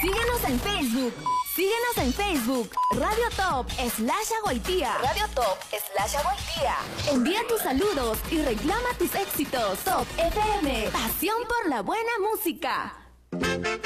Síguenos en Facebook. Síguenos en Facebook. Radio Top /Agüitía. Radio Top /Agüitía. Envía tus saludos y reclama tus éxitos. Top FM. Pasión por la buena música.